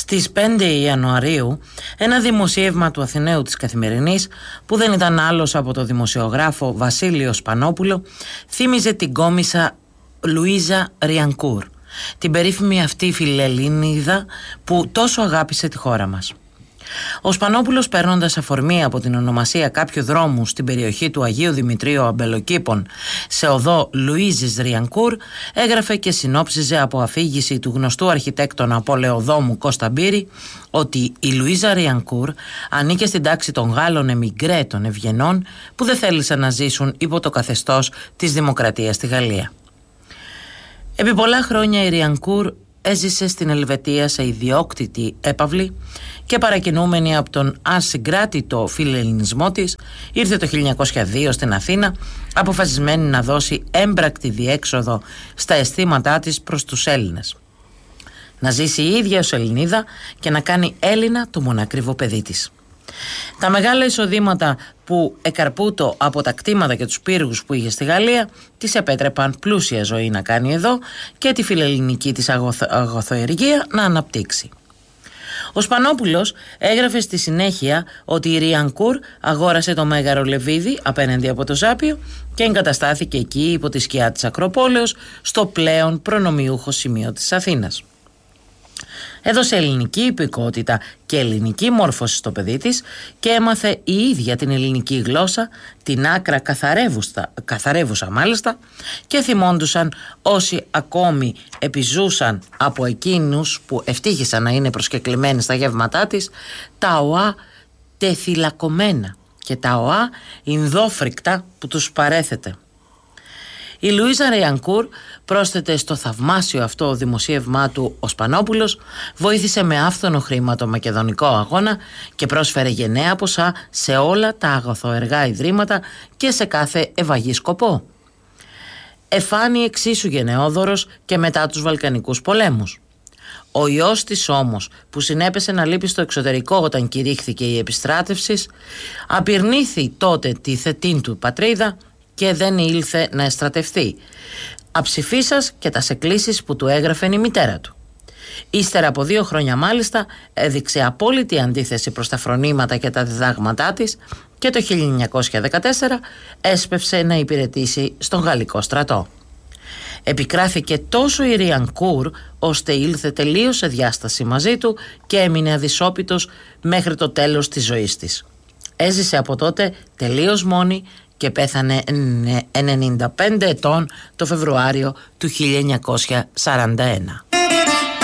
Στις 5 Ιανουαρίου ένα δημοσίευμα του Αθηναίου της Καθημερινής, που δεν ήταν άλλος από το δημοσιογράφο Βασίλειο Σπανόπουλο, θύμιζε την κόμισσα Λουίζα Ριανκούρ, την περίφημη αυτή φιλελληνίδα που τόσο αγάπησε τη χώρα μας. Ο Σπανόπουλος, παίρνοντας αφορμή από την ονομασία κάποιου δρόμου στην περιοχή του Αγίου Δημητρίου Αμπελοκήπων σε οδό Λουίζης Ριανκούρ, έγραφε και συνόψιζε από αφήγηση του γνωστού αρχιτέκτονα πολεοδόμου Κώστα Μπύρη ότι η Λουίζα Ριανκούρ ανήκε στην τάξη των Γάλλων εμιγκρέ των ευγενών που δεν θέλησαν να ζήσουν υπό το καθεστώς της δημοκρατίας στη Γαλλία. Επί πολλά χρόνια η Ριανκούρ έζησε στην Ελβετία σε ιδιόκτητη έπαυλη και, παρακινούμενη από τον ασυγκράτητο φιλελληνισμό της, ήρθε το 1902 στην Αθήνα, αποφασισμένη να δώσει έμπρακτη διέξοδο στα αισθήματά της προς τους Έλληνες. Να ζήσει η ίδια ως Ελληνίδα και να κάνει Έλληνα το μονακριβό παιδί της. Τα μεγάλα εισοδήματα που εκαρπούτο από τα κτήματα και τους πύργους που είχε στη Γαλλία της επέτρεπαν πλούσια ζωή να κάνει εδώ και τη φιλελληνική της αγωθοεργία να αναπτύξει. Ο Σπανόπουλος έγραφε στη συνέχεια ότι η Ριανκούρ αγόρασε το Μέγαρο Λεβίδι απέναντι από το Ζάπιο και εγκαταστάθηκε εκεί υπό τη σκιά της Ακροπόλεως, στο πλέον προνομιούχο σημείο της Αθήνας. Έδωσε ελληνική υπηκότητα και ελληνική μόρφωση στο παιδί της και έμαθε η ίδια την ελληνική γλώσσα, την άκρα καθαρεύουσα μάλιστα, και θυμόντουσαν όσοι ακόμη επιζούσαν από εκείνους που ευτύχησαν να είναι προσκεκλημένοι στα γεύματά της, τα οά τεθυλακωμένα και τα οά ινδόφρικτα που τους παρέθετε. Η Λουίζα Ριανκούρ, πρόσθεται στο θαυμάσιο αυτό δημοσίευμά του ο Σπανόπουλος, βοήθησε με άφθονο χρήμα το μακεδονικό αγώνα και πρόσφερε γενναία ποσά σε όλα τα αγωθοεργά ιδρύματα και σε κάθε ευαγή σκοπό. Εφάνει εξίσου γενναιόδωρος και μετά τους Βαλκανικούς πολέμους. Ο ιός της όμως, που συνέπεσε να λείπει στο εξωτερικό όταν κηρύχθηκε η επιστράτευση, απειρνήθη τότε τη θετήν του πατρίδα και δεν ήλθε να εστρατευτεί, αψηφίσας και τας εκκλήσεις που του έγραφε η μητέρα του. Ύστερα από 2 χρόνια μάλιστα έδειξε απόλυτη αντίθεση προς τα φρονήματα και τα διδάγματά της και το 1914 έσπευσε να υπηρετήσει στον Γαλλικό στρατό. Επικράθηκε τόσο η Ριανκούρ ώστε ήλθε τελείως σε διάσταση μαζί του και έμεινε αδυσόπιτος μέχρι το τέλος της ζωής της. Έζησε από τότε τελείως μόνη και πέθανε 95 ετών το Φεβρουάριο του 1941.